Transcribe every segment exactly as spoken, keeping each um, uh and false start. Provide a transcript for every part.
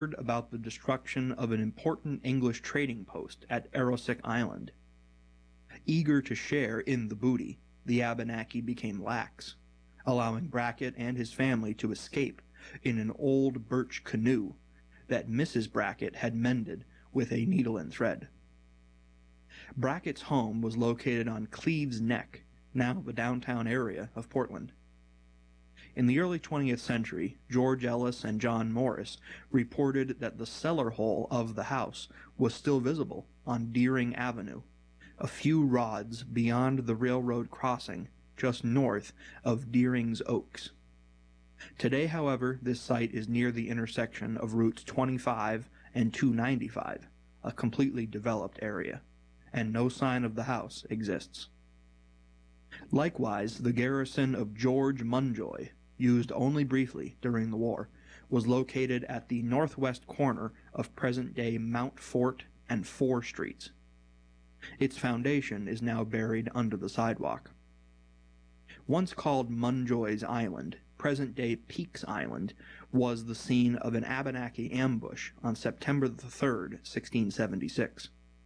about the destruction of an important English trading post at Arrowsick Island. Eager to share in the booty, the Abenaki became lax, allowing Brackett and his family to escape in an old birch canoe that Missus Brackett had mended with a needle and thread. Brackett's home was located on Cleves Neck, now the downtown area of Portland. In the early twentieth century, George Ellis and John Morris reported that the cellar hole of the house was still visible on Deering Avenue, a few rods beyond the railroad crossing just north of Deering's Oaks. Today, however, this site is near the intersection of routes twenty-five and two ninety-five, a completely developed area, and no sign of the house exists. Likewise, the garrison of George Munjoy, used only briefly during the war, was located at the northwest corner of present-day Mount Fort and Four Streets. Its foundation is now buried under the sidewalk. Once called Munjoy's Island, present-day Peaks Island was the scene of an Abenaki ambush on September the third, sixteen seventy-six.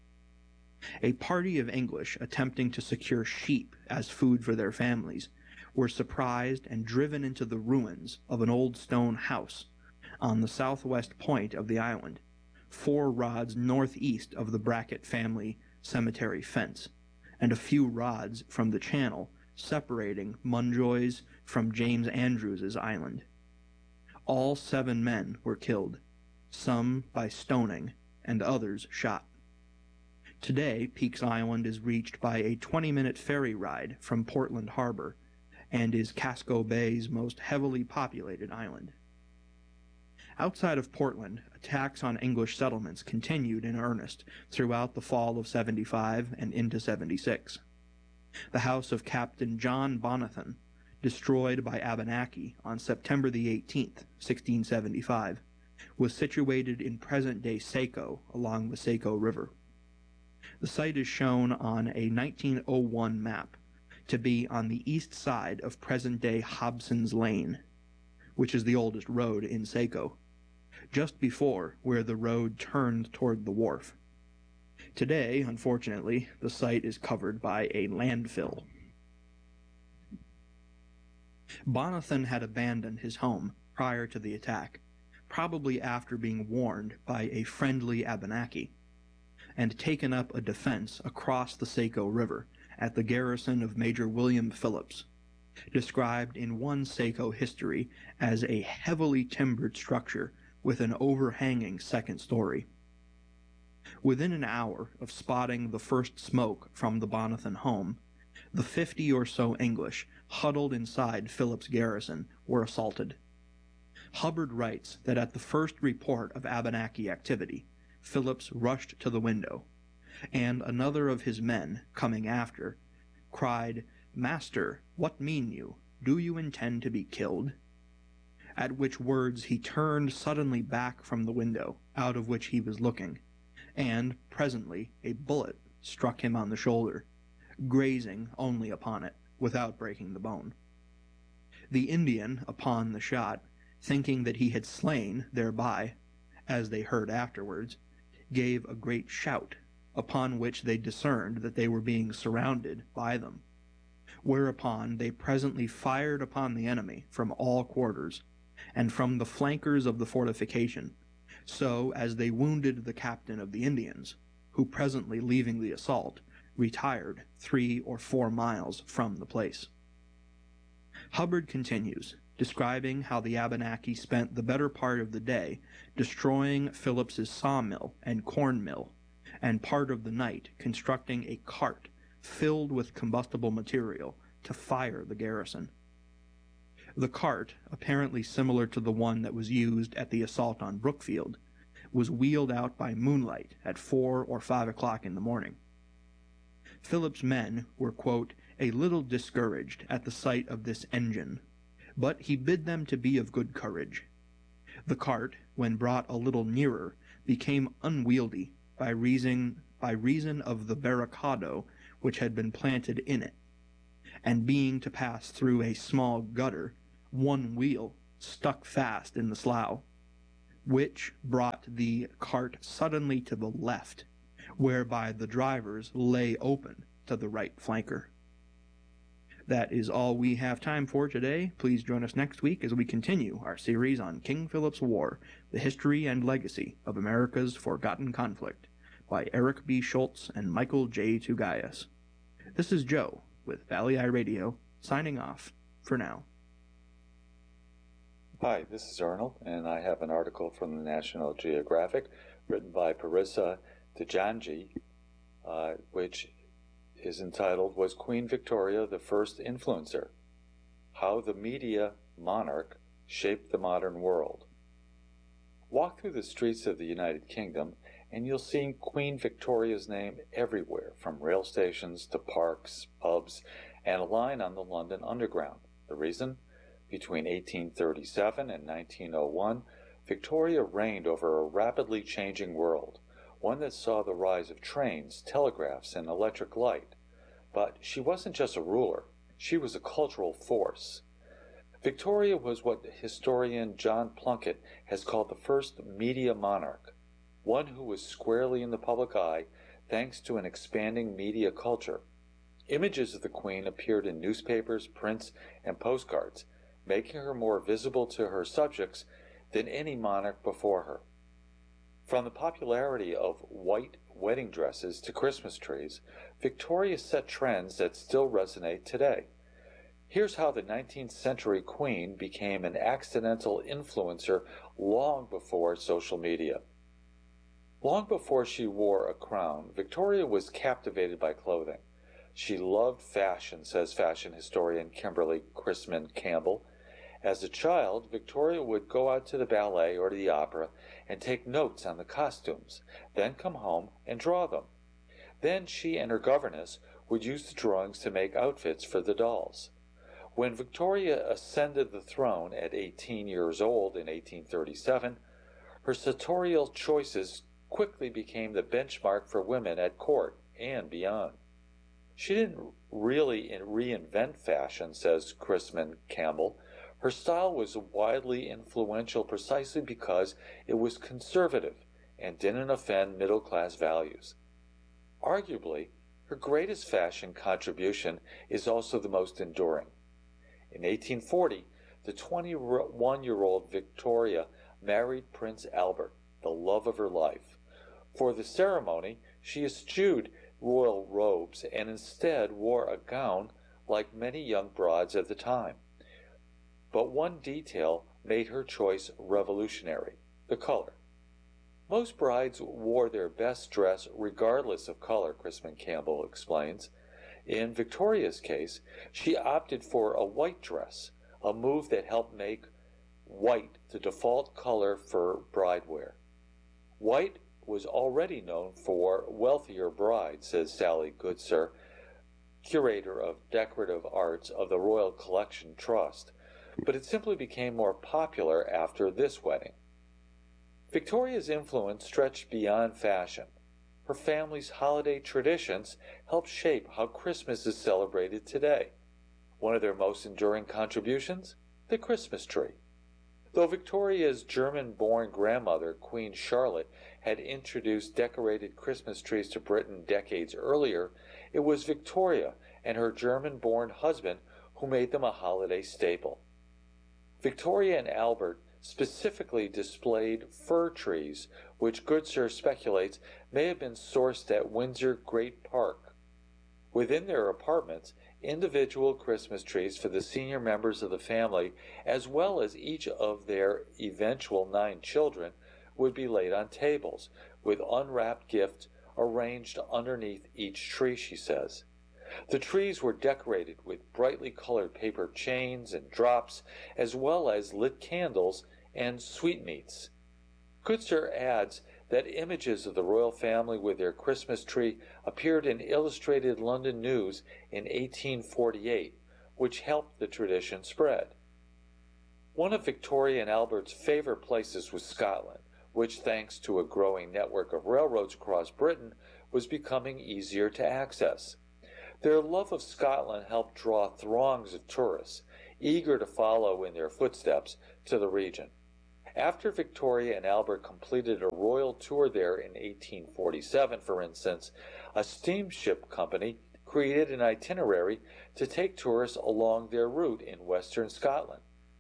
A party of English attempting to secure sheep as food for their families were surprised and driven into the ruins of an old stone house on the southwest point of the island, four rods northeast of the Brackett family cemetery fence, and a few rods from the channel separating Munjoy's from James Andrews's island. All seven men were killed, some by stoning and others shot. Today, Peaks Island is reached by a twenty-minute ferry ride from Portland Harbor and is Casco Bay's most heavily populated island. Outside of Portland, attacks on English settlements continued in earnest throughout the fall of seventy-five and into seventy-six. The house of Captain John Bonathan, destroyed by Abenaki on September the eighteenth, sixteen seventy-five, was situated in present-day Saco along the Saco River. The site is shown on a nineteen oh one map to be on the east side of present-day Hobson's Lane, which is the oldest road in Saco, just before where the road turned toward the wharf. Today, unfortunately, the site is covered by a landfill. Bonathan had abandoned his home prior to the attack, probably after being warned by a friendly Abenaki, and taken up a defense across the Saco River at the garrison of Major William Phillips, described in one Saco history as a heavily timbered structure with an overhanging second story. Within an hour of spotting the first smoke from the Bonathan home, the fifty or so English huddled inside Phillips' garrison were assaulted. Hubbard writes that at the first report of Abenaki activity, Phillips rushed to the window, and another of his men, coming after, cried, "Master, what mean you? Do you intend to be killed?" At which words he turned suddenly back from the window, out of which he was looking, and presently a bullet struck him on the shoulder, grazing only upon it, without breaking the bone. The Indian, upon the shot, thinking that he had slain thereby, as they heard afterwards, gave a great shout, upon which they discerned that they were being surrounded by them, whereupon they presently fired upon the enemy from all quarters, and from the flankers of the fortification, so as they wounded the captain of the Indians, who presently leaving the assault, retired three or four miles from the place. Hubbard continues, describing how the Abenaki spent the better part of the day destroying Phillips's sawmill and corn mill, and part of the night constructing a cart filled with combustible material to fire the garrison. The cart, apparently similar to the one that was used at the assault on Brookfield, was wheeled out by moonlight at four or five o'clock in the morning. Phillips' men were, quote, a little discouraged at the sight of this engine, but he bid them to be of good courage. The cart, when brought a little nearer, became unwieldy by reason, by reason of the barricado which had been planted in it, and being to pass through a small gutter, one wheel stuck fast in the slough. which brought the cart suddenly to the left, whereby the drivers lay open to the right flanker. That is all we have time for today. Please join us next week as we continue our series on King Philip's War, the history and legacy of America's forgotten conflict, by Eric B. Schultz and Michael J. Tugayas. This is Joe with Valley Eye Radio, signing off for now. Hi, this is Arnold, and I have an article from the National Geographic written by Parisa Dejanji, uh, which is entitled, Was Queen Victoria the First Influencer? How the Media Monarch Shaped the Modern World. Walk through the streets of the United Kingdom and you'll see Queen Victoria's name everywhere, from rail stations to parks, pubs, and a line on the London Underground. The reason? Between eighteen thirty-seven and nineteen oh one, Victoria reigned over a rapidly changing world, one that saw the rise of trains, telegraphs, and electric light. But she wasn't just a ruler, she was a cultural force. Victoria was what historian John Plunkett has called the first media monarch, one who was squarely in the public eye thanks to an expanding media culture. Images of the Queen appeared in newspapers, prints, and postcards, making her more visible to her subjects than any monarch before her. From the popularity of white wedding dresses to Christmas trees, Victoria set trends that still resonate today. Here's how the nineteenth century Queen became an accidental influencer long before social media. Long before she wore a crown, Victoria was captivated by clothing. She loved fashion, says fashion historian Kimberly Chrisman Campbell. As a child, Victoria would go out to the ballet or to the opera and take notes on the costumes, then come home and draw them. Then she and her governess would use the drawings to make outfits for the dolls. When Victoria ascended the throne at eighteen years old in eighteen thirty-seven, her sartorial choices quickly became the benchmark for women at court and beyond. She didn't really reinvent fashion, says Chrisman Campbell. Her style was widely influential precisely because it was conservative and didn't offend middle-class values. Arguably, her greatest fashion contribution is also the most enduring. In eighteen forty, the twenty-one-year-old Victoria married Prince Albert, the love of her life. For the ceremony, she eschewed royal robes and instead wore a gown like many young brides at the time. But one detail made her choice revolutionary: the color. Most brides wore their best dress regardless of color, Chrisman Campbell explains. In Victoria's case, she opted for a white dress, a move that helped make white the default color for bride wear. White was already known for wealthier brides, says Sally Goodsir, curator of decorative arts of the Royal Collection Trust, but it simply became more popular after this wedding. Victoria's influence stretched beyond fashion. Her family's holiday traditions helped shape how Christmas is celebrated today. One of their most enduring contributions? The Christmas tree. Though Victoria's German-born grandmother, Queen Charlotte, had introduced decorated Christmas trees to Britain decades earlier, it was Victoria and her German-born husband who made them a holiday staple. Victoria and Albert specifically displayed fir trees, which Goodsir speculates may have been sourced at Windsor Great Park. Within their apartments, individual Christmas trees for the senior members of the family, as well as each of their eventual nine children, would be laid on tables, with unwrapped gifts arranged underneath each tree, she says. The trees were decorated with brightly colored paper chains and drops, as well as lit candles and sweetmeats. Goodsir adds that images of the royal family with their Christmas tree appeared in Illustrated London News in eighteen forty-eight, which helped the tradition spread. One of Victoria and Albert's favorite places was Scotland, which, thanks to a growing network of railroads across Britain, was becoming easier to access. Their love of Scotland helped draw throngs of tourists, eager to follow in their footsteps, to the region. After Victoria and Albert completed a royal tour there in eighteen forty-seven, for instance, a steamship company created an itinerary to take tourists along their route in western Scotland.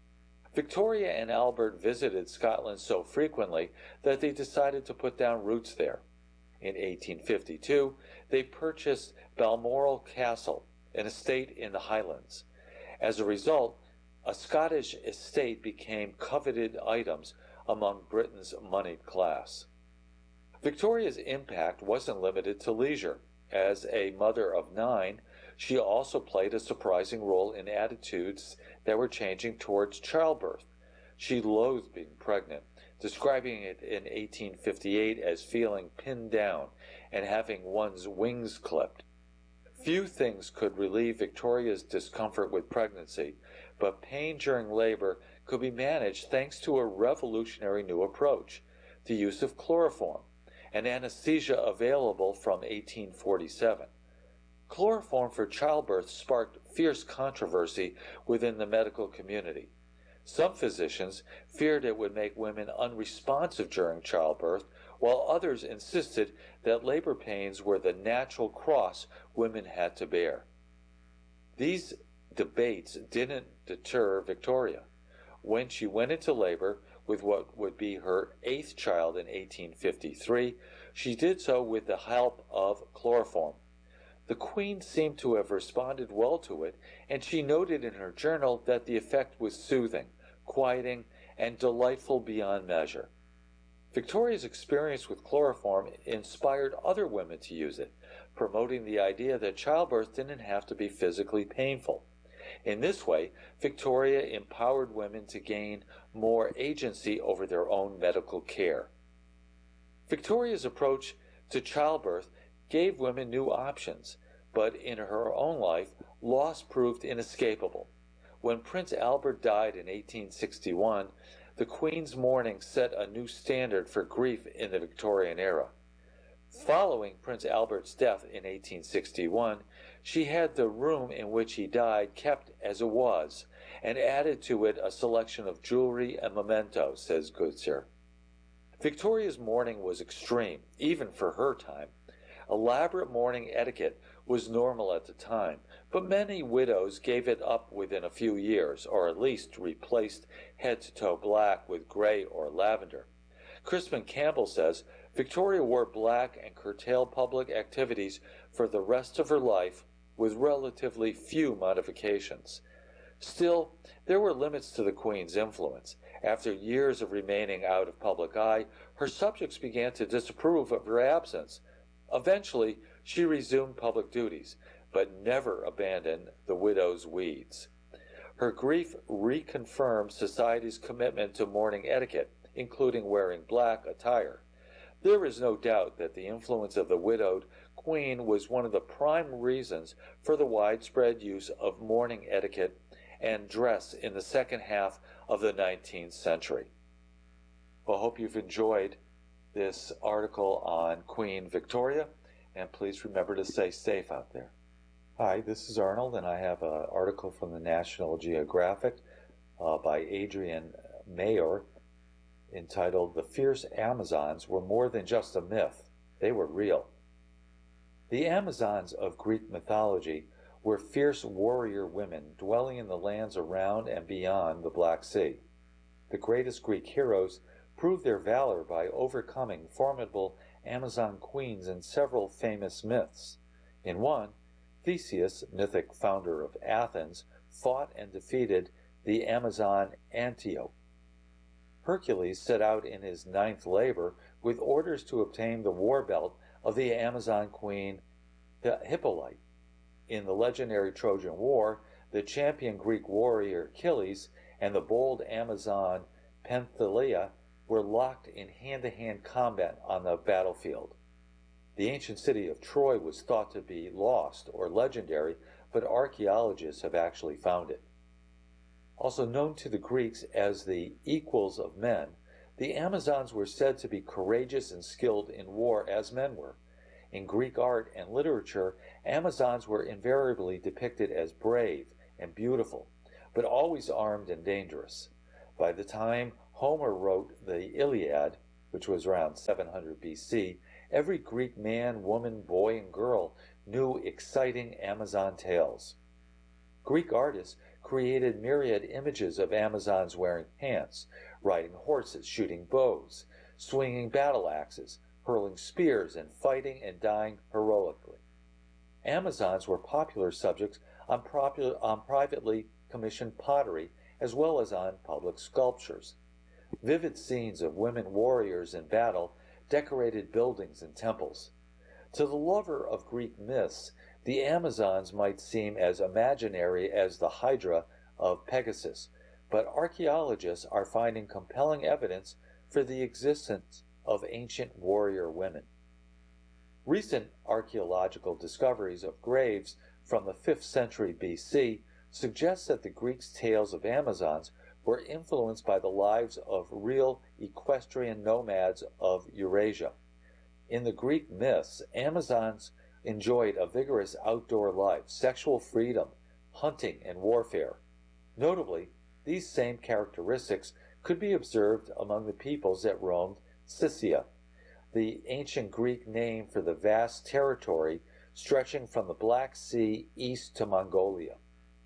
Victoria and Albert visited Scotland so frequently that they decided to put down roots there. In eighteen fifty-two, they purchased Balmoral Castle, an estate in the Highlands. As a result, a Scottish estate became coveted items among Britain's moneyed class. Victoria's impact wasn't limited to leisure. As a mother of nine, she also played a surprising role in attitudes that were changing towards childbirth. She loathed being pregnant, describing it in eighteen fifty-eight as feeling pinned down and having one's wings clipped. Few things could relieve Victoria's discomfort with pregnancy, but pain during labor could be managed thanks to a revolutionary new approach, the use of chloroform, an anesthesia available from eighteen forty-seven. Chloroform for childbirth sparked fierce controversy within the medical community. Some physicians feared it would make women unresponsive during childbirth, while others insisted that labor pains were the natural cross women had to bear. These debates didn't deter Victoria. When she went into labor with what would be her eighth child in eighteen fifty-three, she did so with the help of chloroform. The Queen seemed to have responded well to it, and she noted in her journal that the effect was soothing, quieting, and delightful beyond measure. Victoria's experience with chloroform inspired other women to use it, promoting the idea that childbirth didn't have to be physically painful. In this way, Victoria empowered women to gain more agency over their own medical care. Victoria's approach to childbirth gave women new options, but in her own life, loss proved inescapable. When Prince Albert died in eighteen sixty-one, the Queen's mourning set a new standard for grief in the Victorian era. Following Prince Albert's death in eighteen sixty-one, she had the room in which he died kept as it was, and added to it a selection of jewelry and mementos, says Goodsir. Victoria's mourning was extreme, even for her time. Elaborate mourning etiquette was normal at the time, but many widows gave it up within a few years, or at least replaced head-to-toe black with gray or lavender. Crispin Campbell says, Victoria wore black and curtailed public activities for the rest of her life with relatively few modifications. Still, there were limits to the Queen's influence. After years of remaining out of public eye, her subjects began to disapprove of her absence. Eventually, she resumed public duties, but never abandoned the widow's weeds. Her grief reconfirmed society's commitment to mourning etiquette, including wearing black attire. There is no doubt that the influence of the widowed Queen was one of the prime reasons for the widespread use of mourning etiquette and dress in the second half of the nineteenth century. Well, I hope you've enjoyed this article on Queen Victoria, and please remember to stay safe out there. Hi, this is Arnold, and I have an article from the National Geographic uh, by Adrian Mayor entitled, "The Fierce Amazons Were More Than Just a Myth. They Were Real." The Amazons of Greek mythology were fierce warrior women dwelling in the lands around and beyond the Black Sea. The greatest Greek heroes proved their valor by overcoming formidable Amazon queens in several famous myths. In one, Theseus, mythic founder of Athens, fought and defeated the Amazon Antiope. Hercules set out in his ninth labor with orders to obtain the war belt of the Amazon queen Hippolyte. In the legendary Trojan War, the champion Greek warrior Achilles and the bold Amazon Penthelia were locked in hand-to-hand combat on the battlefield. The ancient city of Troy was thought to be lost or legendary, but archaeologists have actually found it. Also known to the Greeks as the equals of men, the Amazons were said to be courageous and skilled in war as men were. In Greek art and literature, Amazons were invariably depicted as brave and beautiful, but always armed and dangerous. By the time Homer wrote the Iliad, which was around seven hundred B C, every Greek man, woman, boy, and girl knew exciting Amazon tales. Greek artists created myriad images of Amazons wearing pants, riding horses, shooting bows, swinging battle axes, hurling spears, and fighting and dying heroically. Amazons were popular subjects on, popular, on privately commissioned pottery as well as on public sculptures. Vivid scenes of women warriors in battle decorated buildings and temples. To the lover of Greek myths, the Amazons might seem as imaginary as the Hydra of Pegasus, but archaeologists are finding compelling evidence for the existence of ancient warrior women. Recent archaeological discoveries of graves from the fifth century B C suggest that the Greeks' tales of Amazons were influenced by the lives of real equestrian nomads of Eurasia. In the Greek myths, Amazons enjoyed a vigorous outdoor life, sexual freedom, hunting, and warfare. Notably, these same characteristics could be observed among the peoples that roamed Scythia, the ancient Greek name for the vast territory stretching from the Black Sea east to Mongolia.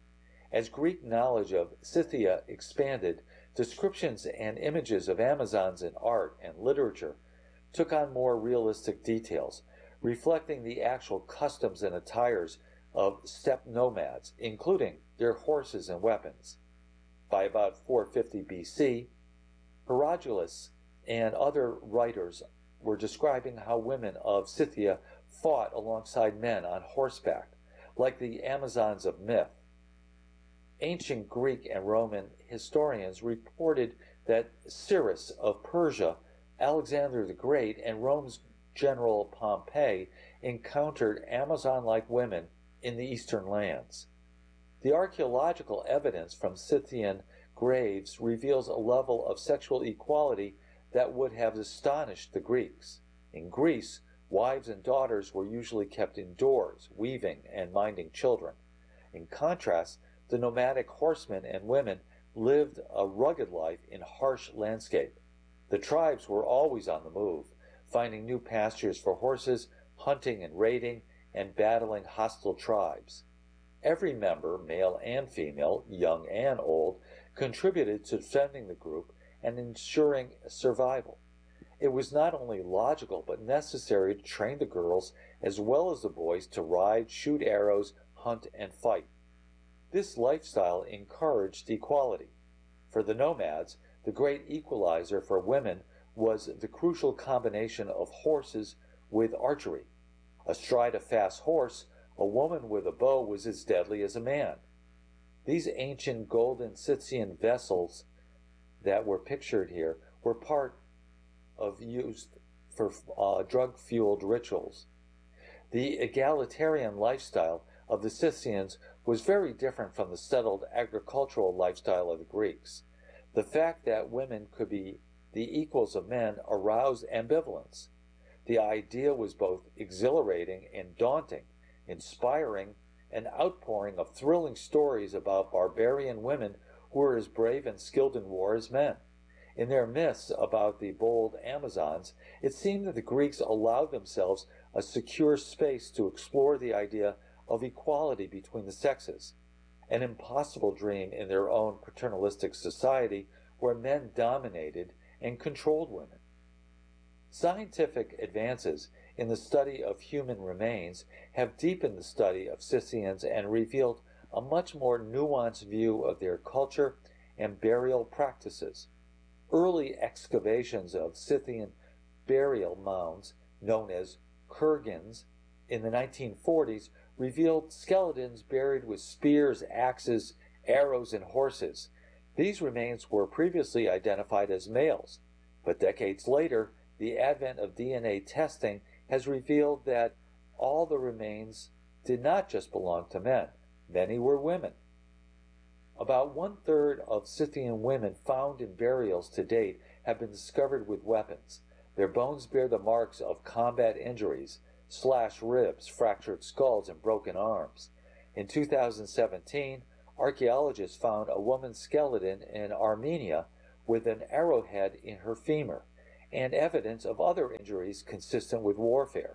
As Greek knowledge of Scythia expanded, descriptions and images of Amazons in art and literature took on more realistic details, reflecting the actual customs and attires of steppe nomads, including their horses and weapons. By about four fifty B C, Herodotus and other writers were describing how women of Scythia fought alongside men on horseback, like the Amazons of myth. Ancient Greek and Roman historians reported that Cyrus of Persia, Alexander the Great, and Rome's general Pompey encountered Amazon-like women in the eastern lands. The archaeological evidence from Scythian graves reveals a level of sexual equality that would have astonished the Greeks. In Greece, wives and daughters were usually kept indoors, weaving and minding children. In contrast, the nomadic horsemen and women lived a rugged life in harsh landscape. The tribes were always on the move, finding new pastures for horses, hunting and raiding, and battling hostile tribes. Every member, male and female, young and old, contributed to defending the group and ensuring survival. It was not only logical but necessary to train the girls as well as the boys to ride, shoot arrows, hunt, and fight. This lifestyle encouraged equality. For the nomads, the great equalizer for women was the crucial combination of horses with archery. Astride a fast horse, a woman with a bow was as deadly as a man. These ancient golden Scythian vessels that were pictured here were part of used for uh, drug-fueled rituals. The egalitarian lifestyle of the Scythians was very different from the settled agricultural lifestyle of the Greeks. The fact that women could be the equals of men aroused ambivalence. The idea was both exhilarating and daunting, inspiring an outpouring of thrilling stories about barbarian women who were as brave and skilled in war as men. In their myths about the bold Amazons, it seemed that the Greeks allowed themselves a secure space to explore the idea of equality between the sexes, an impossible dream in their own paternalistic society where men dominated and controlled women. Scientific advances in the study of human remains have deepened the study of Scythians and revealed a much more nuanced view of their culture and burial practices. Early excavations of Scythian burial mounds, known as kurgans, in the nineteen forties revealed skeletons buried with spears, axes, arrows, and horses. These remains were previously identified as males, but decades later, the advent of D N A testing has revealed that all the remains did not just belong to men. Many were women. About one-third of Scythian women found in burials to date have been discovered with weapons. Their bones bear the marks of combat injuries, slashed ribs, fractured skulls, and broken arms. In two thousand seventeen, archaeologists found a woman's skeleton in Armenia with an arrowhead in her femur, and evidence of other injuries consistent with warfare.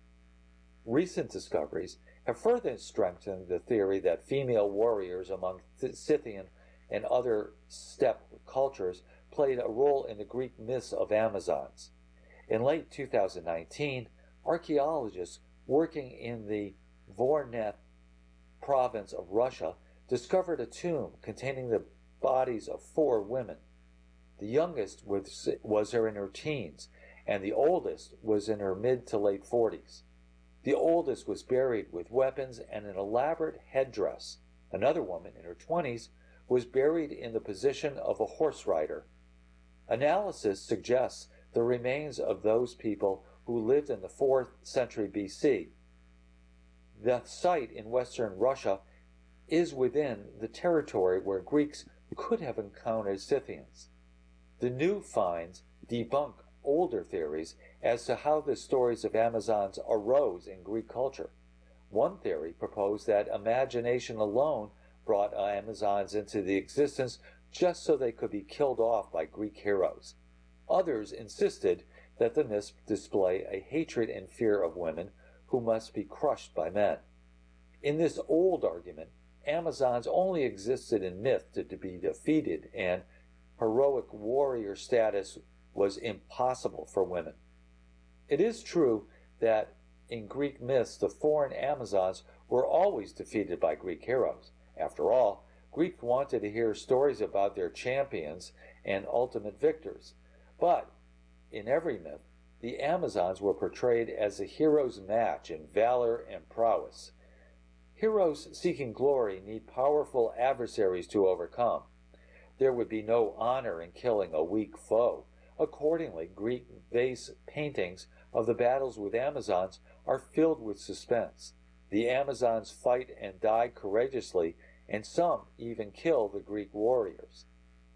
Recent discoveries have further strengthened the theory that female warriors among Scythian and other steppe cultures played a role in the Greek myths of Amazons. In late two thousand nineteen, archaeologists working in the Voronezh province of Russia discovered a tomb containing the bodies of four women. The youngest was, was in her teens, and the oldest was in her mid to late forties. The oldest was buried with weapons and an elaborate headdress. Another woman in her twenties was buried in the position of a horse rider. Analysis suggests the remains of those people who lived in the fourth century B C. The site in western Russia is within the territory where Greeks could have encountered Scythians. The new finds debunk older theories as to how the stories of Amazons arose in Greek culture. One theory proposed that imagination alone brought Amazons into the existence just so they could be killed off by Greek heroes. Others insisted that the myths display a hatred and fear of women who must be crushed by men. In this old argument, Amazons only existed in myth to be defeated, and heroic warrior status was impossible for women. It is true that in Greek myths the foreign Amazons were always defeated by Greek heroes. After all, Greeks wanted to hear stories about their champions and ultimate victors. But in every myth, the Amazons were portrayed as a hero's match in valor and prowess. Heroes seeking glory need powerful adversaries to overcome. There would be no honor in killing a weak foe. Accordingly, Greek vase paintings of the battles with Amazons are filled with suspense. The Amazons fight and die courageously, and some even kill the Greek warriors.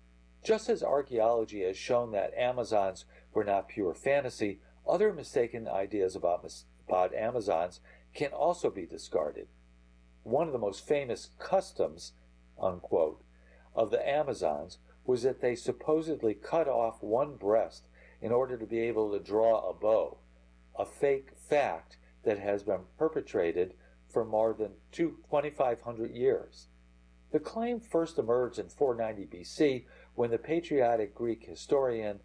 Just as archaeology has shown that Amazons were not pure fantasy, other mistaken ideas about, about Amazons can also be discarded. One of the most famous customs, unquote, of the Amazons was that they supposedly cut off one breast in order to be able to draw a bow, a fake fact that has been perpetrated for more than twenty-five hundred years. The claim first emerged in four ninety B C when the patriotic Greek historian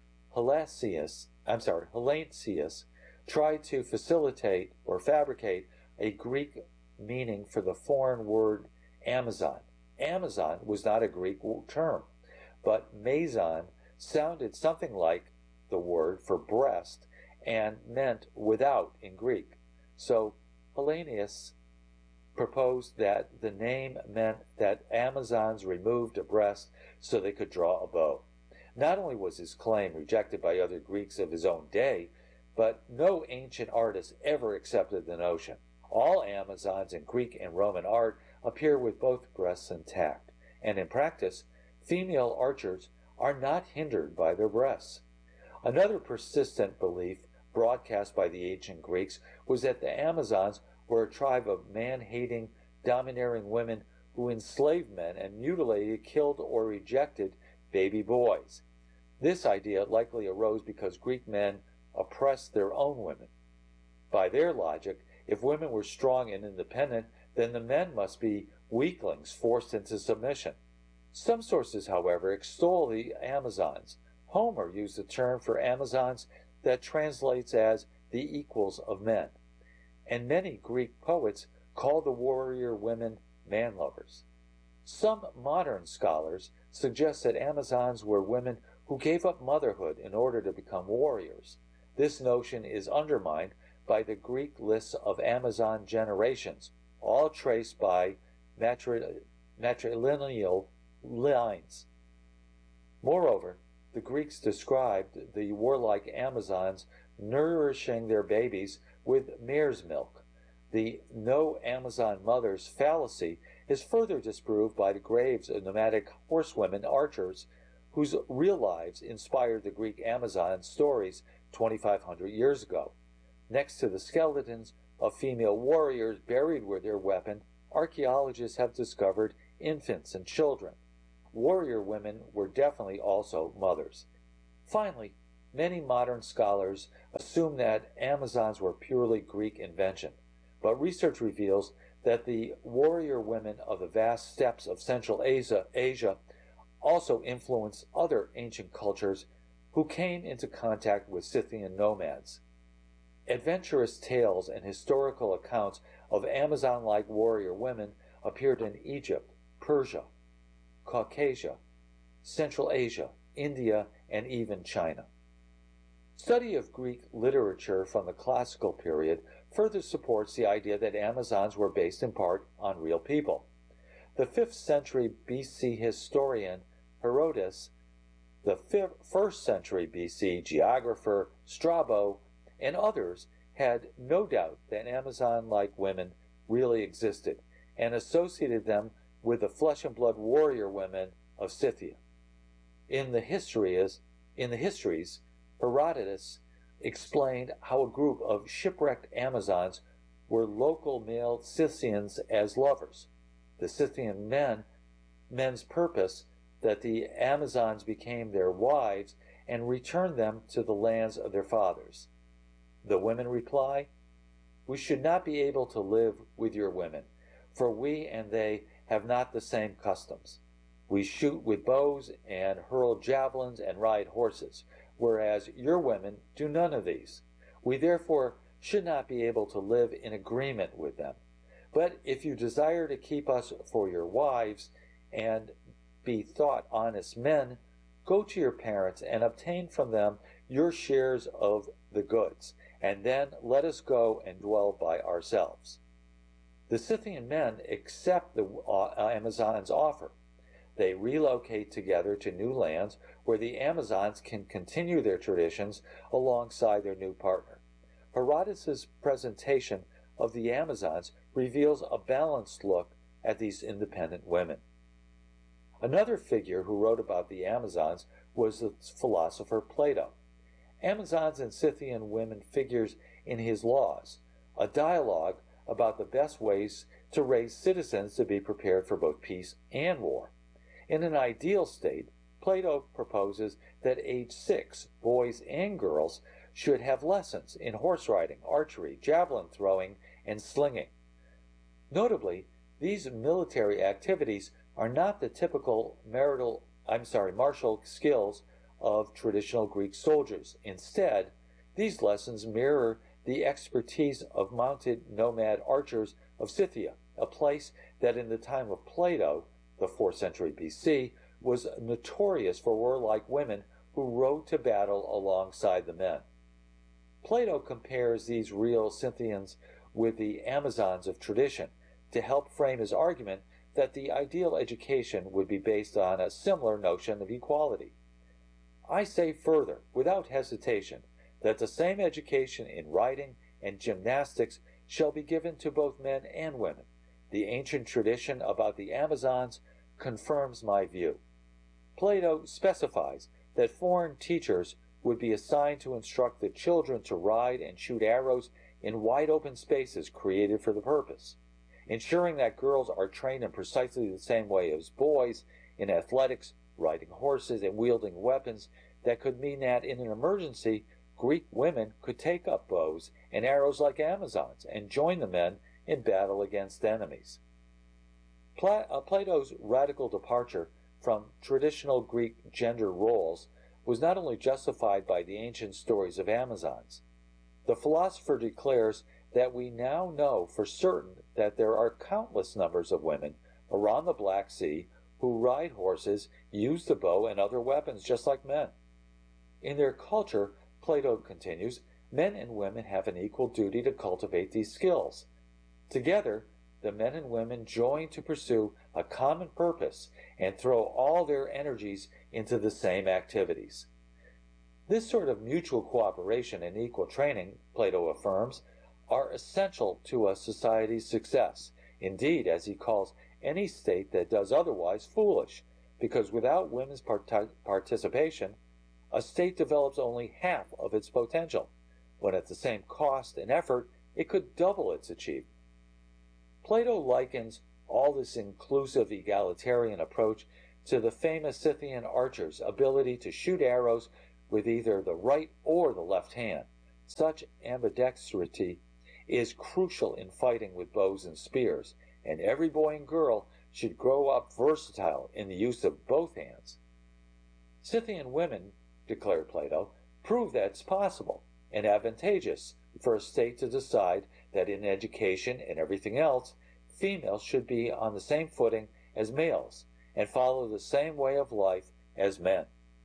Helacius, I'm sorry, Helancius tried to facilitate or fabricate a Greek meaning for the foreign word Amazon. Amazon was not a Greek term, but Mazon sounded something like the word for breast and meant without in Greek. So Helancius proposed that the name meant that Amazons removed a breast so they could draw a bow. Not only was his claim rejected by other Greeks of his own day, but no ancient artist ever accepted the notion. All Amazons in Greek and Roman art appear with both breasts intact, and in practice, female archers are not hindered by their breasts. Another persistent belief broadcast by the ancient Greeks was that the Amazons were a tribe of man-hating, domineering women who enslaved men and mutilated, killed, or rejected baby boys. This idea likely arose because Greek men oppressed their own women. By their logic, if women were strong and independent, then the men must be weaklings forced into submission. Some sources, however, extol the Amazons. Homer used a term for Amazons that translates as the equals of men, and many Greek poets call the warrior women man-lovers. Some modern scholars suggest that Amazons were women who gave up motherhood in order to become warriors. This notion is undermined by the Greek lists of Amazon generations, all traced by matri- matrilineal lines. Moreover, the Greeks described the warlike Amazons nourishing their babies with mare's milk. The no Amazon mothers fallacy is further disproved by the graves of nomadic horsewomen archers whose real lives inspired the Greek Amazon stories twenty-five hundred years ago. Next to the skeletons of female warriors buried with their weapon, archaeologists have discovered infants and children. warrior women were definitely also mothers. Finally, many modern scholars assume that Amazons were purely Greek invention, but research reveals that the warrior women of the vast steppes of Central Asia, Asia also influenced other ancient cultures who came into contact with Scythian nomads. Adventurous tales and historical accounts of Amazon-like warrior women appeared in Egypt, Persia, Caucasia, Central Asia, India, and even China. Study of Greek literature from the classical period further supports the idea that Amazons were based in part on real people. The fifth century B C historian Herodotus, the first century B C geographer Strabo, and others had no doubt that Amazon-like women really existed and associated them with the flesh and blood warrior women of Scythia. In the histories, in the histories, Herodotus explained how a group of shipwrecked Amazons were local male Scythians as lovers. The Scythian men, men's purpose that the Amazons became their wives and returned them to the lands of their fathers. The women reply, "We should not be able to live with your women, for we and they have not the same customs. We shoot with bows and hurl javelins and ride horses, whereas your women do none of these. We therefore should not be able to live in agreement with them. But if you desire to keep us for your wives and be thought honest men, go to your parents and obtain from them your shares of the goods, and then let us go and dwell by ourselves." The Scythian men accept the Amazons' offer. They relocate together to new lands where the Amazons can continue their traditions alongside their new partner. Herodotus' presentation of the Amazons reveals a balanced look at these independent women. Another figure who wrote about the Amazons was the philosopher Plato. Amazons and Scythian women figures in his Laws, a dialogue about the best ways to raise citizens to be prepared for both peace and war. In an ideal state, Plato proposes that age six, boys and girls should have lessons in horse riding, archery, javelin throwing, and slinging. Notably, these military activities are not the typical marital, I'm sorry, martial skills of traditional Greek soldiers. Instead, these lessons mirror the expertise of mounted nomad archers of Scythia, a place that in the time of Plato, the fourth century B C, was notorious for warlike women who rode to battle alongside the men. Plato compares these real Scythians with the Amazons of tradition to help frame his argument that the ideal education would be based on a similar notion of equality. I say further, without hesitation, that the same education in riding and gymnastics shall be given to both men and women. The ancient tradition about the Amazons confirms my view. Plato specifies that foreign teachers would be assigned to instruct the children to ride and shoot arrows in wide open spaces created for the purpose, ensuring that girls are trained in precisely the same way as boys in athletics, riding horses, and wielding weapons that could mean that in an emergency, Greek women could take up bows and arrows like Amazons and join the men in battle against enemies. Pla- uh, Plato's radical departure from traditional Greek gender roles was not only justified by the ancient stories of Amazons. The philosopher declares that we now know for certain that there are countless numbers of women around the Black Sea who ride horses, use the bow and other weapons just like men. In their culture, Plato continues, men and women have an equal duty to cultivate these skills. Together, the men and women join to pursue a common purpose and throw all their energies into the same activities. This sort of mutual cooperation and equal training, Plato affirms, are essential to a society's success. Indeed, as he calls any state that does otherwise foolish, because without women's part- participation, a state develops only half of its potential, when at the same cost and effort it could double its achievement. Plato likens all this inclusive egalitarian approach to the famous Scythian archers' ability to shoot arrows with either the right or the left hand. Such ambidextrity is crucial in fighting with bows and spears, and every boy and girl should grow up versatile in the use of both hands. Scythian women, declared Plato, prove that it's possible and advantageous for a state to decide that in education and everything else, females should be on the same footing as males and follow the same way of life as men.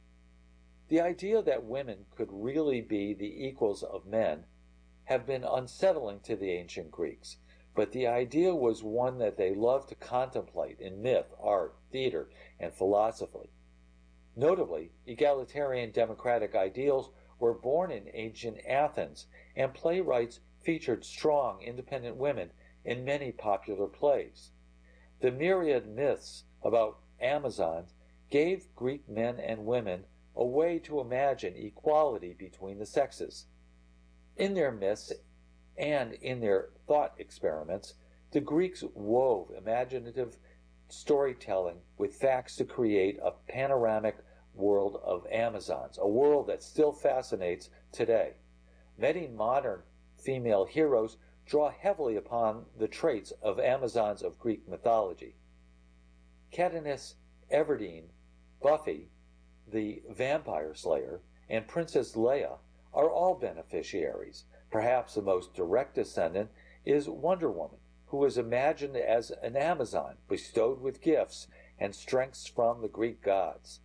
The idea that women could really be the equals of men have been unsettling to the ancient Greeks, but the idea was one that they loved to contemplate in myth, art, theater, and philosophy. Notably, egalitarian democratic ideals were born in ancient Athens, and playwrights featured strong, independent women in many popular plays. The myriad myths about Amazons gave Greek men and women a way to imagine equality between the sexes. In their myths and in their thought experiments, the Greeks wove imaginative storytelling with facts to create a panoramic world of Amazons, a world that still fascinates today. Many modern female heroes draw heavily upon the traits of Amazons of Greek mythology. Katniss Everdeen, Buffy, the Vampire Slayer, and Princess Leia are all beneficiaries. Perhaps the most direct descendant is Wonder Woman, who is imagined as an Amazon bestowed with gifts and strengths from the Greek gods.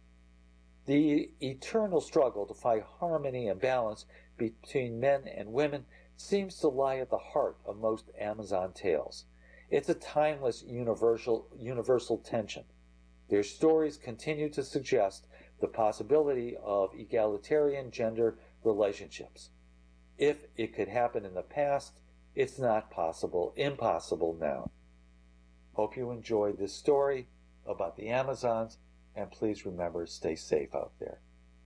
The eternal struggle to find harmony and balance between men and women seems to lie at the heart of most Amazon tales. It's a timeless universal, universal tension. Their stories continue to suggest the possibility of egalitarian gender relationships. If it could happen in the past, it's not possible, impossible now. Hope you enjoyed this story about the Amazons, and please remember, stay safe out there.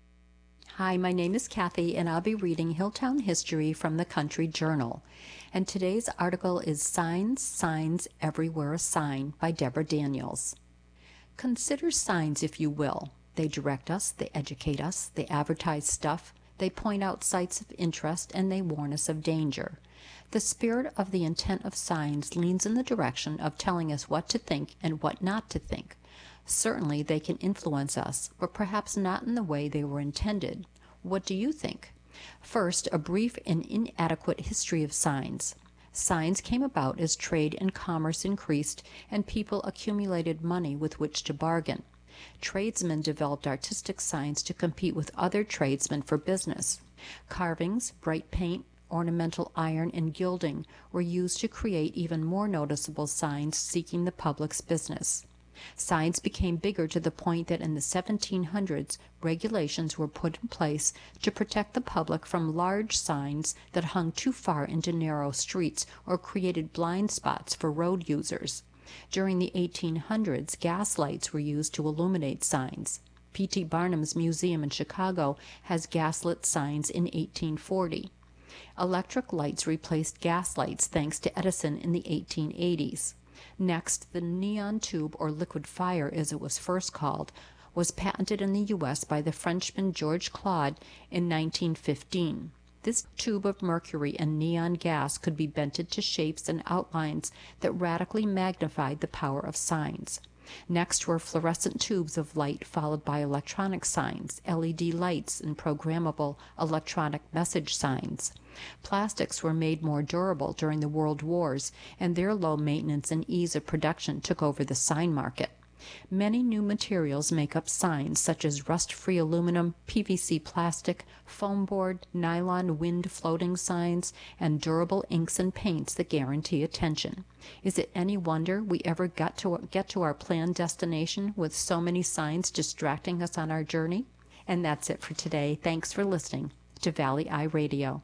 Hi, my name is Kathy, and I'll be reading Hilltown History from the Country Journal. And today's article is Signs, Signs, Everywhere a Sign by Deborah Daniels. Consider signs, if you will. They direct us, they educate us, they advertise stuff, they point out sites of interest, and they warn us of danger. The spirit of the intent of signs leans in the direction of telling us what to think and what not to think. Certainly they can influence us, but perhaps not in the way they were intended. What do you think? First, a brief and inadequate history of signs. Signs came about as trade and commerce increased and people accumulated money with which to bargain. Tradesmen developed artistic signs to compete with other tradesmen for business. Carvings, bright paint, ornamental iron, and gilding were used to create even more noticeable signs seeking the public's business. Signs became bigger to the point that in the seventeen hundreds, regulations were put in place to protect the public from large signs that hung too far into narrow streets or created blind spots for road users. During the eighteen hundreds, gas lights were used to illuminate signs. P T Barnum's museum in Chicago has gaslit signs in eighteen forty. Electric lights replaced gas lights thanks to Edison in the eighteen eighties. Next, the neon tube, or liquid fire as it was first called, was patented in the U S by the Frenchman George Claude in nineteen fifteen. This tube of mercury and neon gas could be bent into shapes and outlines that radically magnified the power of signs. Next were fluorescent tubes of light, followed by electronic signs, L E D lights, and programmable electronic message signs. Plastics were made more durable during the World Wars, and their low maintenance and ease of production took over the sign market. Many new materials make up signs, such as rust-free aluminum, P V C plastic, foam board, nylon wind floating signs, and durable inks and paints that guarantee attention. Is it any wonder we ever got to get to our planned destination with so many signs distracting us on our journey? And that's it for today. Thanks for listening to Valley Eye Radio.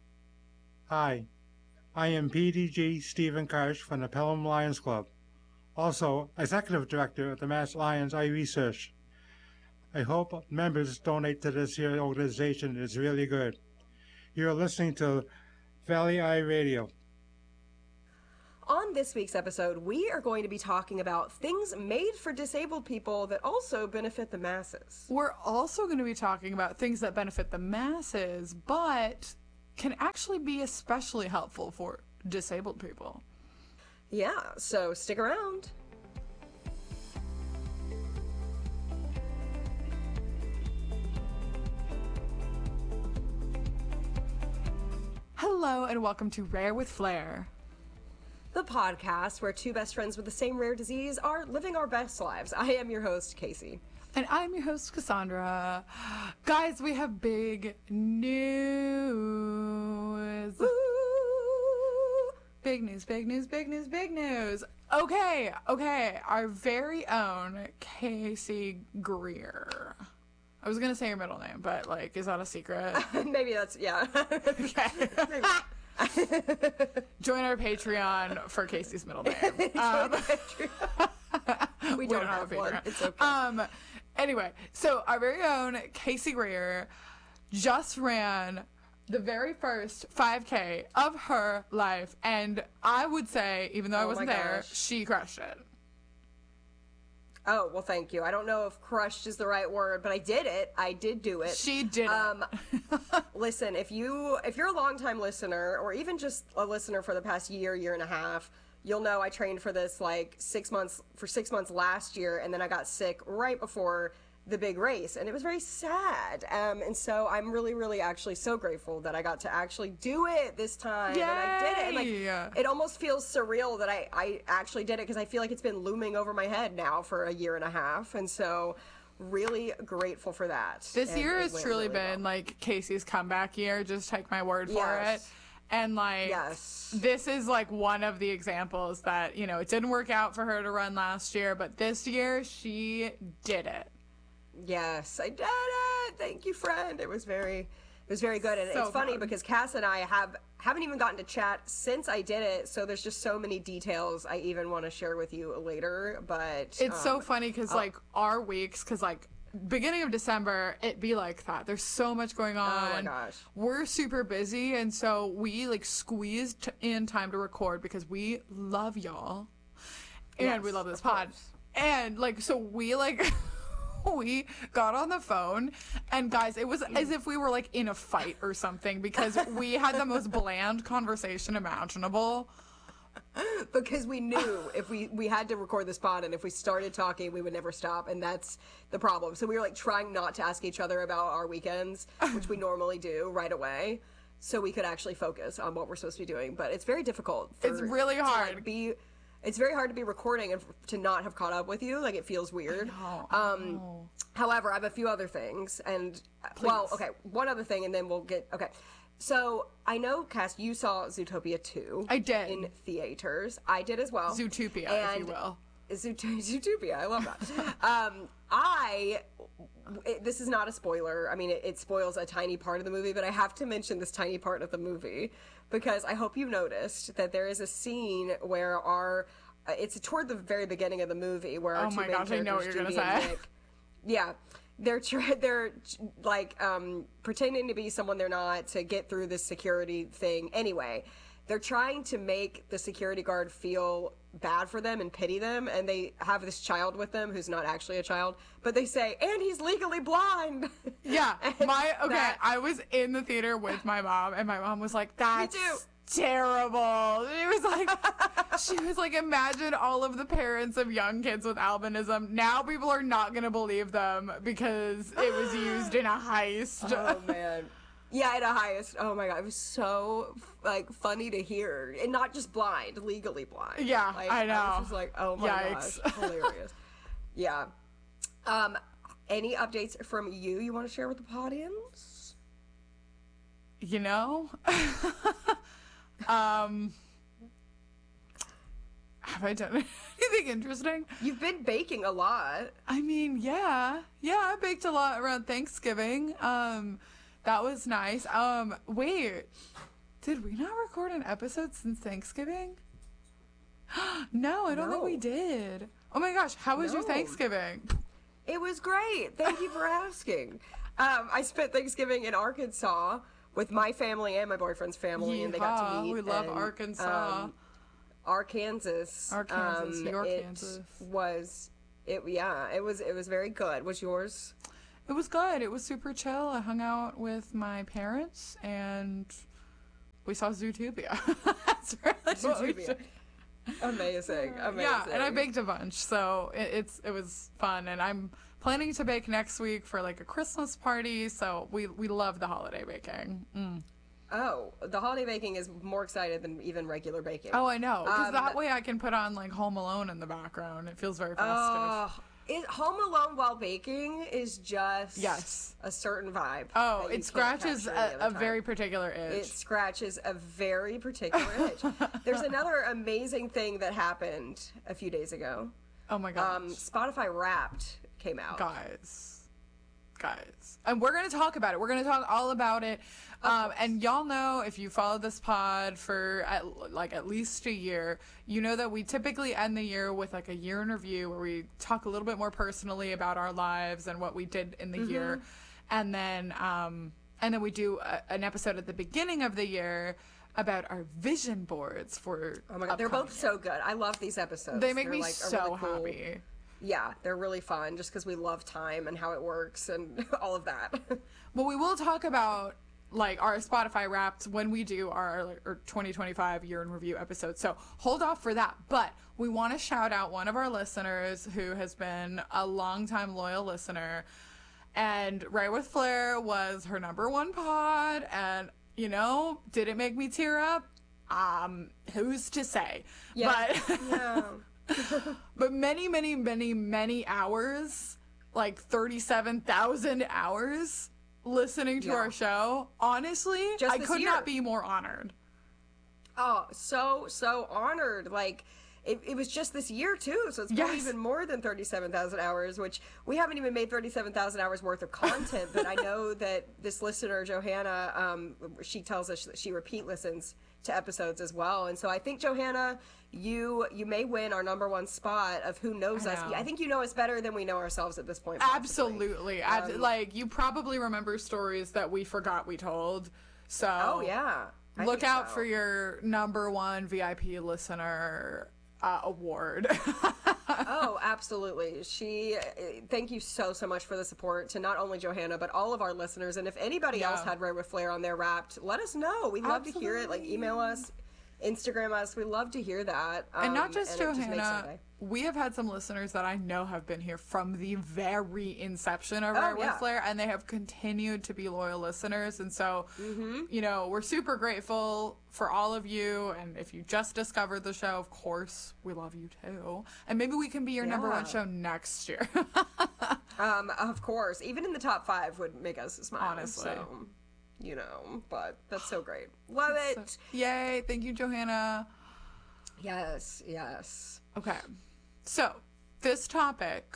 Hi, I am P D G Stephen Karsh from the Pelham Lions Club, also Executive Director of the Mass Lions Eye Research. I hope members donate to this here organization. It's really good. You're listening to Valley Eye Radio. on this week's episode, we are going to be talking about things made for disabled people that also benefit the masses. We're also going to be talking about things that benefit the masses, but can actually be especially helpful for disabled people. Yeah, so stick around. Hello and welcome to Rare with Flair. The podcast where two best friends with the same rare disease are living our best lives. I am your host, Casey. And I'm your host, Cassandra. Guys, we have big news. Woo! Big news, big news, big news, big news. Okay, okay. Our very own Casey Greer. I was going to say your middle name, but, like, is that a secret? Maybe that's, yeah. Okay. Join our Patreon for Casey's middle name. Um, we don't, don't have, have one. It's okay. Um, anyway, so our very own Casey Greer just ran the very first five K of her life, and I would say, even though I oh wasn't there, she crushed it. Oh, well, thank you. I don't know if crushed is the right word, but I did it. I did do it. She did um, it. Listen, if, you, if you're a longtime listener, or even just a listener for the past year, year and a half, you'll know I trained for this like six months, for six months last year, and then I got sick right before the big race, and it was very sad. Um, and so I'm really, really actually so grateful that I got to actually do it this time. Yay! And I did it. And like, it almost feels surreal that I, I actually did it, because I feel like it's been looming over my head now for a year and a half. And so really grateful for that. This and year has truly really been well. like Casey's comeback year. Just take my word for yes. it. And like, yes. this is like one of the examples that, you know, it didn't work out for her to run last year, but this year she did it. Yes, I did it. Thank you, friend. It was very, it was very good. And so it's funny fun. because Cass and I have haven't even gotten to chat since I did it. So there's just so many details I even want to share with you later. But it's um, so funny because like our weeks, because like beginning of December, it be like that. There's so much going on. Oh my gosh. We're super busy, and so we like squeezed in time to record because we love y'all, and yes, we love this of pod, course. and like so we like. We got on the phone, and guys, it was as if we were like in a fight or something, because we had the most bland conversation imaginable. Because we knew if we we had to record this pod, and if we started talking, we would never stop, and that's the problem. So we were like trying not to ask each other about our weekends, which we normally do right away, so we could actually focus on what we're supposed to be doing. But it's very difficult. For, It's really to, hard. like, be. It's very hard to be recording and f- to not have caught up with you. Like, it feels weird. I know, I um, know. However, I have a few other things. And, uh, well, okay, one other thing, and then we'll get, okay. So, I know, Cass, you saw Zootopia two. I did. In theaters. I did as well. Zootopia, and if you will. Zoot- Zootopia, I love that. um, I, it, this is not a spoiler. I mean, it, it spoils a tiny part of the movie, but I have to mention this tiny part of the movie, because I hope you noticed that there is a scene where our, uh, it's toward the very beginning of the movie, where our Oh two my main gosh, I know what characters, you're gonna Judy and say. Nick, yeah, they're tr- they're like um, pretending to be someone they're not to get through this security thing. Anyway, they're trying to make the security guard feel bad for them and pity them, and they have this child with them who's not actually a child, but they say, and he's legally blind. Yeah, And my okay. that- I was in the theater with my mom, and my mom was like, "That's too. terrible." She was like, she was like, imagine all of the parents of young kids with albinism. Now people are not gonna believe them because it was used in a heist. Oh man. Yeah, at a highest. Oh my god, it was so like funny to hear, and not just blind, legally blind. Yeah, like, I know. I was just like, oh my Yikes. gosh, hilarious. Yeah. Um, any updates from you you want to share with the audience? You know, um, have I done anything interesting? You've been baking a lot. I mean, yeah, yeah, I baked a lot around Thanksgiving. Um, that was nice. Um, wait, did we not record an episode since Thanksgiving? No, I don't think No. we did. Oh my gosh, how was your No. Thanksgiving? It was great. Thank you for asking. Um, I spent Thanksgiving in Arkansas with my family and my boyfriend's family, and they got to Yeehaw, meet. we love and, Arkansas. um, Arkansas. Arkansas, Um, your it Kansas. was it yeah, it was it was very good. Was yours? It was good. It was super chill. I hung out with my parents and we saw Zootopia. That's really what we Zootopia. did. Amazing. Amazing. Yeah, and I baked a bunch, so it, it's it was fun. And I'm planning to bake next week for like a Christmas party. So we we love the holiday baking. Mm. Oh, the holiday baking is more excited than even regular baking. Oh, I know, because Um, that way I can put on like Home Alone in the background. It feels very festive. Oh, it, Home Alone while baking is just Yes. a certain vibe. Oh, that you it can't scratches capture any a, other a time. very particular It itch. scratches a very particular itch. There's another amazing thing that happened a few days ago. Oh my gosh. Um, Spotify Wrapped came out. guys guys and we're gonna talk about it. We're gonna talk all about it. Um, and y'all know, if you follow this pod for at, like at least a year, you know that we typically end the year with like a year in review where we talk a little bit more personally about our lives and what we did in the Mm-hmm. year, and then um, and then we do a, an episode at the beginning of the year about our vision boards for. Oh my god, they're upcoming both so good. I love these episodes. They make They're, me like, a so really cool- happy. Yeah, they're really fun just because we love time and how it works and all of that. Well, we will talk about like our Spotify Wrapped when we do our, like, our twenty twenty-five year in review episode. So hold off for that. But we want to shout out one of our listeners who has been a longtime loyal listener. And Right with Flair was her number one pod. And, you know, did it make me tear up? Um, who's to say? Yeah. But yeah. but many, many, many, many hours, like thirty-seven thousand hours listening to Yeah. our show. Honestly, Just I this could year. not be more honored. Oh, so so honored. Like it, it was just this year too, so it's probably Yes. even more than thirty-seven thousand hours, which we haven't even made thirty-seven thousand hours worth of content. But I know that this listener, Johanna, um, she tells us that she repeat listens to episodes as well, and so I think, Johanna, you you may win our number one spot of who knows I us. know. I think you know us better than we know ourselves at this point. possibly. Absolutely. Ab- like, you probably remember stories that we forgot we told. So Oh yeah. I look think out so. for your number one V I P listener uh, award. Oh, absolutely. She, uh, thank you so, so much for the support to not only Johanna, but all of our listeners. And if anybody Yeah. else had Ray with Flair on their Wrapped, let us know. We'd love to hear it. Like, email us, Instagram us. We love to hear that. Um, And not just and it just makes our Johanna, day. we have had some listeners that I know have been here from the very inception of Oh, Right yeah. with Flair, and they have continued to be loyal listeners. And so, Mm-hmm. you know, we're super grateful for all of you. And if you just discovered the show, of course, we love you too. And maybe we can be your number one Yeah. show next year. Um, of course, even in the top five would make us smile. Honestly. So, you know, but that's so great. Love it. So- yay. Thank you, Johanna. Yes, yes. Okay. So, this topic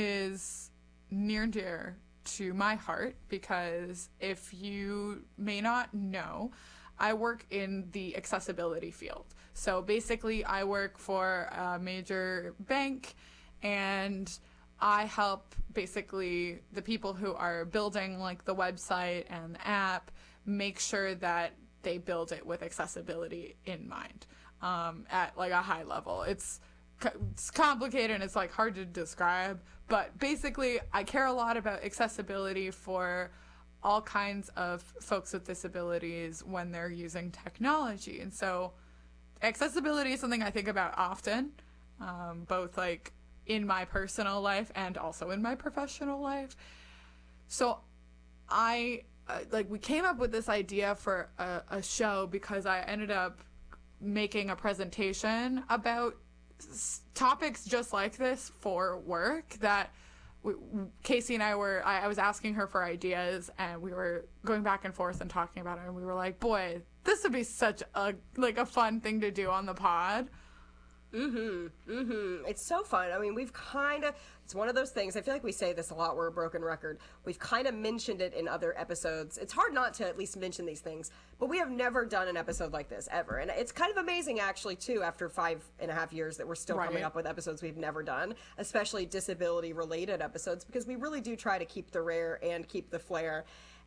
is near and dear to my heart because if you may not know, I work in the accessibility field. So, basically, I work for a major bank and I help basically the people who are building like the website and the app make sure that they build it with accessibility in mind um, at like a high level. It's it's complicated and it's like hard to describe, but basically I care a lot about accessibility for all kinds of folks with disabilities when they're using technology. And so accessibility is something I think about often, um, both like in my personal life and also in my professional life. So I uh, like we came up with this idea for a, a show because I ended up making a presentation about s- topics just like this for work that we, Casey and I were I, I was asking her for ideas and we were going back and forth and talking about it, and we were like, boy, this would be such a like a fun thing to do on the pod. Mm-hmm. Mm-hmm. It's so fun. I mean, we've kind of, it's one of those things, I feel like we say this a lot, we're a broken record. We've kind of mentioned it in other episodes. It's hard not to at least mention these things, but we have never done an episode like this ever. And it's kind of amazing, actually, too, after five and a half years that we're still Right. coming up with episodes we've never done, especially disability related episodes, because we really do try to keep the rare and keep the flair.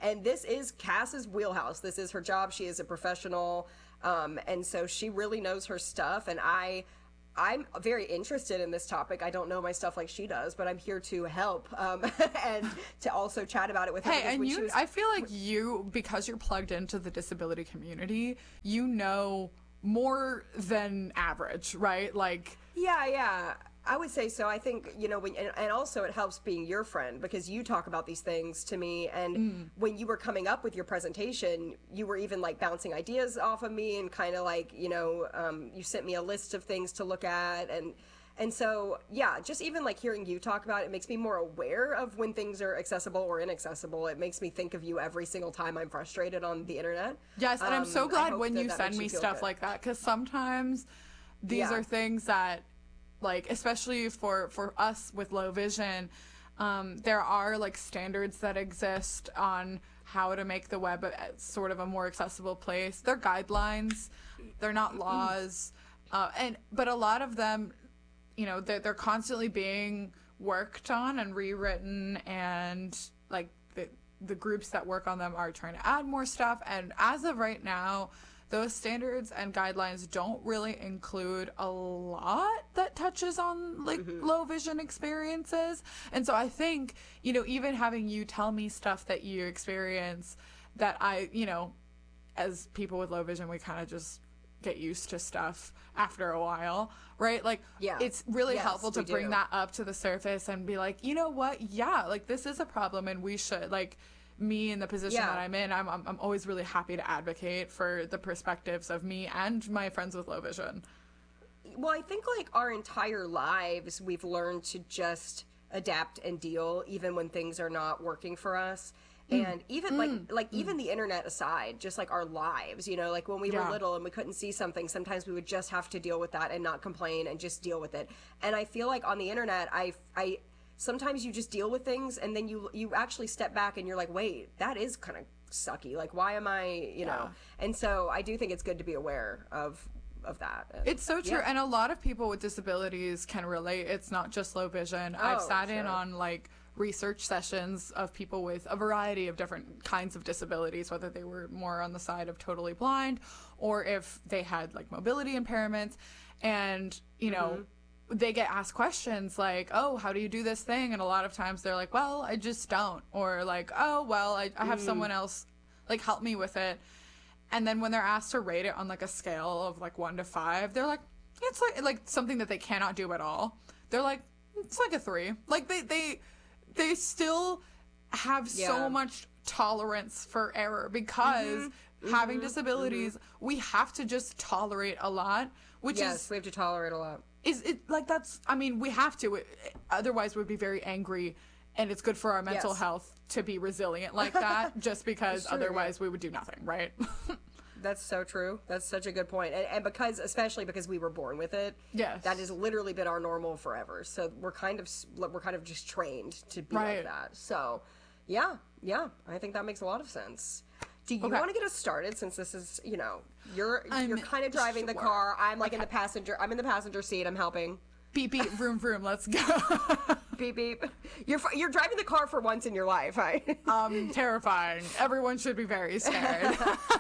and this is Cass's wheelhouse. This is her job. She is a professional, um, and so she really knows her stuff. And I, I'm very interested in this topic. I don't know my stuff like she does, but I'm here to help um, and to also chat about it with her. Hey, because and when you, she was- I feel like you, because you're plugged into the disability community, you know more than average, right? Like, Yeah, yeah. I would say so. I think, you know, when, and, and also it helps being your friend because you talk about these things to me. And Mm. when you were coming up with your presentation, you were even like bouncing ideas off of me and kind of like, you know, um, you sent me a list of things to look at. And, and so, yeah, just even like hearing you talk about it, it makes me more aware of when things are accessible or inaccessible. It makes me think of you every single time I'm frustrated on the internet. yes, and I'm Um, so I glad hope when that you that send makes me you feel stuff good. like that, because sometimes these Yeah. are things that, like, especially for for us with low vision, um, there are like standards that exist on how to make the web a, a sort of a more accessible place. They're guidelines, they're not laws, uh, and but a lot of them, you know, they're, they're constantly being worked on and rewritten, and like the the groups that work on them are trying to add more stuff. And as of right now, those standards and guidelines don't really include a lot that touches on like low vision experiences. And so I think, you know, even having you tell me stuff that you experience that I, you know, as people with low vision, we kind of just get used to stuff after a while, right? Like, Yeah. it's really Yes, helpful to we bring do. that up to the surface and be like, you know what? Yeah, like this is a problem and we should, like, me in the position Yeah. that I'm in, I'm, I'm I'm always really happy to advocate for the perspectives of me and my friends with low vision. Well, I think like our entire lives, we've learned to just adapt and deal even when things are not working for us. And even like like even the internet aside, just like our lives, you know, like when we Yeah. were little and we couldn't see something, sometimes we would just have to deal with that and not complain and just deal with it. And I feel like on the internet, I I sometimes you just deal with things and then you you actually step back and you're like, wait, that is kind of sucky. Like, why am I, you know? And so I do think it's good to be aware of of that. And, It's so true, yeah. and a lot of people with disabilities can relate. It's not just low vision. I've Oh, sat in sure. on like research sessions of people with a variety of different kinds of disabilities, whether they were more on the side of totally blind or if they had like mobility impairments. And, you know, Mm-hmm. they get asked questions like, oh, how do you do this thing? And a lot of times they're like, well, I just don't. Or like, oh, well, I, I have Mm. someone else like help me with it. And then when they're asked to rate it on like a scale of like one to five, they're like, it's like like something that they cannot do at all. They're like, it's like a three. Like they they they still have Yeah. so much tolerance for error because having disabilities, we have to just tolerate a lot, which Yes, is we have to tolerate a lot. is it like that's I mean we have to it, otherwise we'd be very angry, and it's good for our mental Yes. health to be resilient like that just because true, otherwise we would do nothing, right? That's so true. That's such a good point. And, and because, especially because we were born with it, Yes. that has literally been our normal forever. So we're kind of s- we're kind of just trained to be Right. like that. So, yeah, yeah, I think that makes a lot of sense. Do you Okay. want to get us started since this is, you know, you're I'm you're kind of driving the sure. car. I'm like in the passenger. I'm in the passenger seat. I'm helping. Beep beep, vroom vroom, let's go. Beep beep. You're f- you're driving the car for once in your life. Right? Um, terrifying. Everyone should be very scared.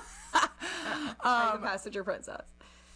I'm the passenger princess.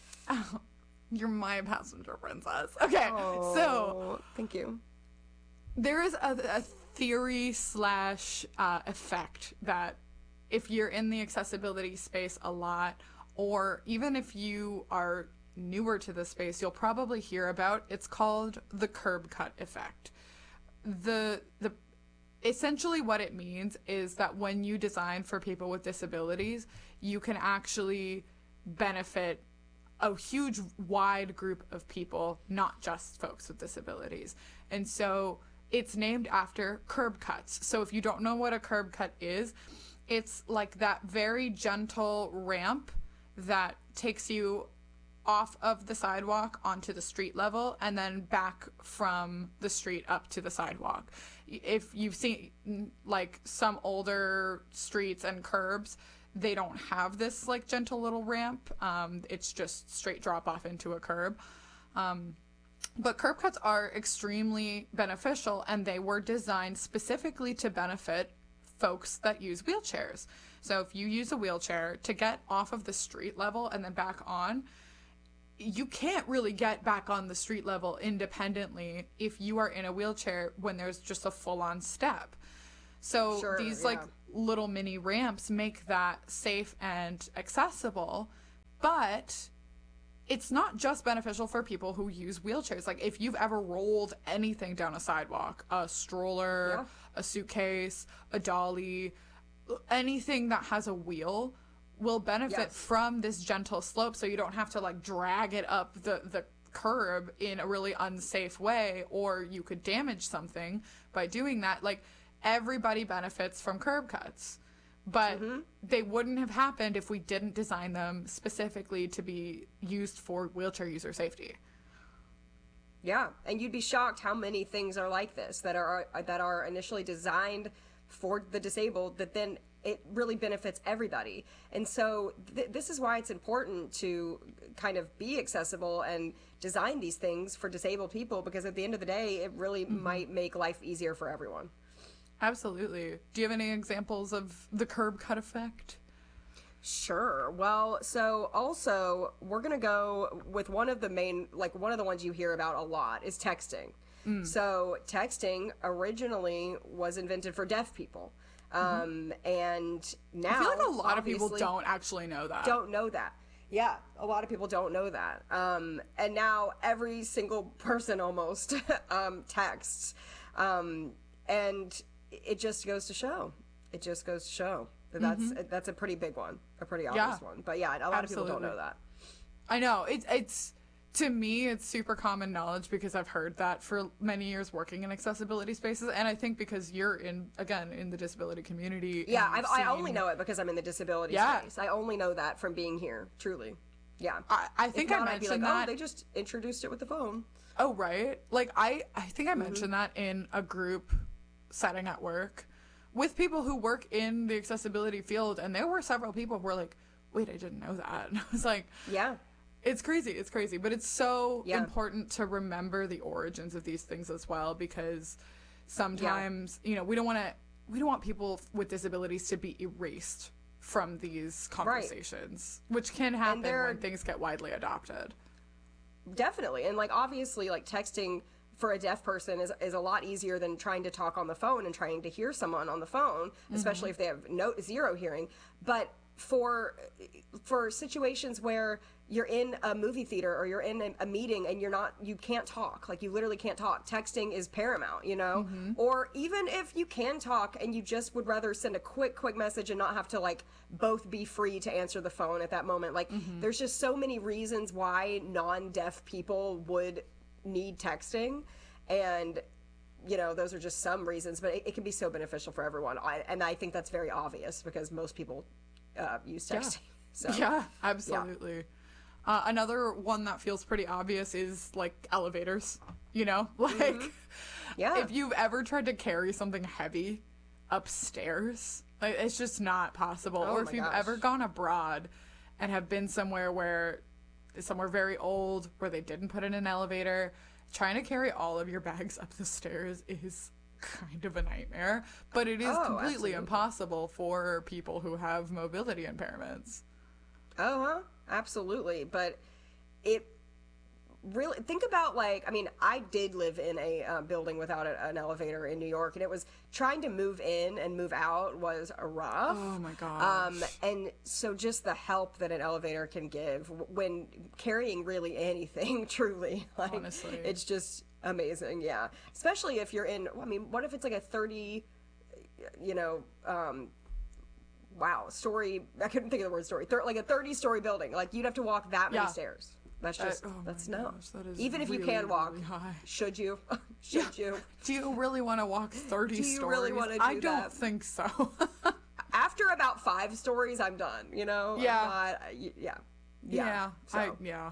You're my passenger princess. Okay, so Oh, thank you. there is a, a theory slash uh, effect that if you're in the accessibility space a lot, or even if you are newer to the space, you'll probably hear about. It's called the curb cut effect. The the essentially what it means is that when you design for people with disabilities, you can actually benefit a huge wide group of people, not just folks with disabilities. And so it's named after curb cuts. So if you don't know what a curb cut is, it's like that very gentle ramp that takes you off of the sidewalk onto the street level and then back from the street up to the sidewalk. If you've seen like some older streets and curbs, they don't have this like gentle little ramp. Um, it's just straight drop off into a curb. Um, but curb cuts are extremely beneficial, and they were designed specifically to benefit folks that use wheelchairs. So if you use a wheelchair to get off of the street level and then back on, you can't really get back on the street level independently if you are in a wheelchair when there's just a full-on step. So Sure, these yeah. like little mini ramps make that safe and accessible, but it's not just beneficial for people who use wheelchairs. Like if you've ever rolled anything down a sidewalk, a stroller, Yeah. a suitcase, a dolly, anything that has a wheel will benefit Yes. from this gentle slope, so you don't have to like drag it up the the curb in a really unsafe way, or you could damage something by doing that. Like everybody benefits from curb cuts, but they wouldn't have happened if we didn't design them specifically to be used for wheelchair user safety. Yeah, and you'd be shocked how many things are like this that are that are initially designed for the disabled that then it really benefits everybody. And so th- this is why it's important to kind of be accessible and design these things for disabled people, because at the end of the day, it really might make life easier for everyone. Absolutely. Do you have any examples of the curb cut effect? Sure. Well, so also we're going to go with one of the main, like one of the ones you hear about a lot is texting. So texting originally was invented for deaf people. Um, and now I feel like a lot of people obviously, don't actually know that. don't know that. Yeah, a lot of people don't know that. Um, and now every single person almost um, texts. Um, and it just goes to show. It just goes to show that that's that's a pretty big one, a pretty obvious Yeah. one. But yeah, a lot of people don't Absolutely. know that. I know. It's it's to me it's super common knowledge because I've heard that for many years working in accessibility spaces, and I think because you're in again in the disability community. Yeah, and I've, you've I seen- only know it because I'm in the disability Yeah. space. I only know that from being here, truly. Yeah. I, I think if I not, I'd be mentioned like, that. oh, they just introduced it with the phone. Oh, right. Like, I, I think I mentioned that in a group setting at work with people who work in the accessibility field, and there were several people who were like, wait, I didn't know that. And I was like, Yeah. it's crazy. It's crazy. But it's so Yeah. important to remember the origins of these things as well, because sometimes, you know, we don't want to, we don't want people with disabilities to be erased from these conversations, which can happen they're- when things get widely adopted. Definitely. And like obviously like texting for a deaf person is is a lot easier than trying to talk on the phone and trying to hear someone on the phone, especially if they have no zero hearing. But for for situations where you're in a movie theater or you're in a, a meeting and you're not you can't talk, like you literally can't talk, texting is paramount, you know. Or even if you can talk and you just would rather send a quick quick message and not have to like both be free to answer the phone at that moment, like there's just so many reasons why non-deaf people would need texting, and you know those are just some reasons, but it, it can be so beneficial for everyone. I, and I think that's very obvious because most people uh, use texting. So Yeah, absolutely. Uh, another one that feels pretty obvious is like elevators, you know? Like, yeah, if you've ever tried to carry something heavy upstairs, like, it's just not possible. Oh or if my you've gosh. ever gone abroad and have been somewhere where, somewhere very old, where they didn't put in an elevator, trying to carry all of your bags up the stairs is kind of a nightmare, but it is Oh, completely absolutely. impossible for people who have mobility impairments. Oh, huh? Absolutely. But it really, think about like, I mean, I did live in a uh, building without a, an elevator in New York, and it was trying to move in and move out was a rough. Oh my gosh. Um, and so just the help that an elevator can give w- when carrying really anything, truly, like, Honestly. it's just amazing. Yeah. Especially if you're in, I mean, what if it's like a thirty, you know, um, wow, story, I couldn't think of the word story, Thir- like a thirty story building. Like you'd have to walk that many Yeah. stairs. That's Uh, just, oh my that's no. gosh, that is Even if you really, can walk, really high. should you? should you? Do you really want to walk thirty Do you stories? really wanna do I don't that? think so. After about five stories, I'm done, you know? I'm Yeah. not- y- yeah. yeah. So, I, yeah.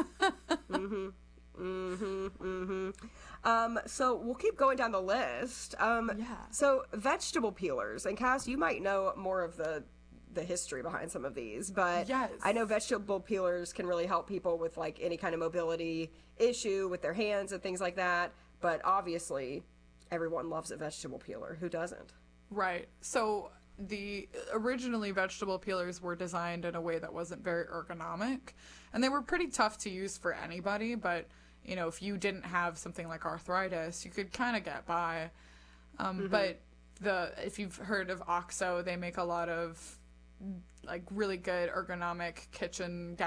um, so we'll keep going down the list. Um, Yeah. So vegetable peelers, and Cass, you might know more of the the history behind some of these, but Yes. I know vegetable peelers can really help people with like any kind of mobility issue with their hands and things like that. But obviously, everyone loves a vegetable peeler. Who doesn't? Right. So the originally vegetable peelers were designed in a way that wasn't very ergonomic, and they were pretty tough to use for anybody, but you know, if you didn't have something like arthritis, you could kind of get by. Um, mm-hmm. But the if you've heard of OXO, they make a lot of like really good ergonomic kitchen